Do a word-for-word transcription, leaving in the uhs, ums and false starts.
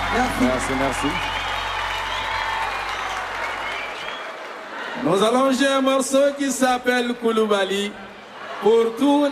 Merci, merci. merci. Nous allons jouer un morceau qui s'appelle Koulibaly pour tous